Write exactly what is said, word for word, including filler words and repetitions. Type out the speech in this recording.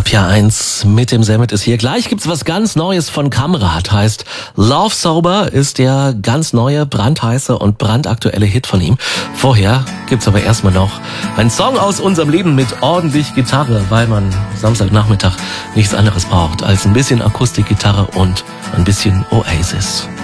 R P R eins mit dem Semmet ist hier. Gleich gibt's was ganz Neues von Kamrat. Heißt Love Sober ist der ganz neue, brandheiße und brandaktuelle Hit von ihm. Vorher gibt's aber erstmal noch einen Song aus unserem Leben mit ordentlich Gitarre, weil man Samstagnachmittag nichts anderes braucht als ein bisschen Akustikgitarre und ein bisschen Oasis.